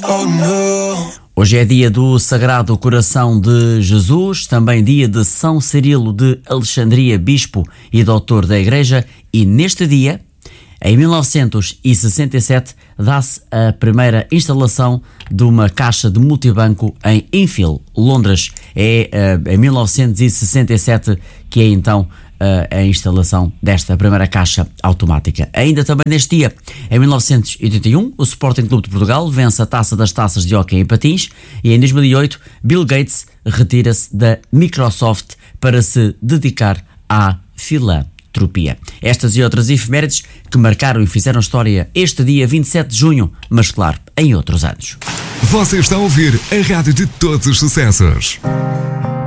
Hoje é dia do Sagrado Coração de Jesus, também dia de São Cirilo de Alexandria, bispo e doutor da Igreja, e neste dia, em 1967, dá-se a primeira instalação de uma caixa de multibanco em Enfield, Londres. É em 1967 que é então a instalação desta primeira caixa automática. Ainda também neste dia, em 1981, o Sporting Clube de Portugal vence a Taça das Taças de Hóquei em Patins, e em 2008, Bill Gates retira-se da Microsoft para se dedicar à filantropia. Estas e outras efemérides que marcaram e fizeram história este dia 27 de junho, mas claro, em outros anos. Você está a ouvir a rádio de todos os sucessos.